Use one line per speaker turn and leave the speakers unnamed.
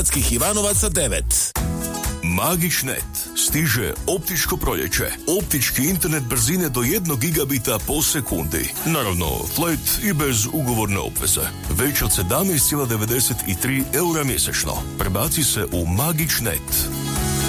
Ivanovaca 9.
Magičnet. Stiže optičko proljeće. Optički internet brzine do 1 gigabita po sekundi. Naravno, flat i bez ugovorne obveze. Već od 17,93 eura mjesečno. Prebaci se u Magičnet.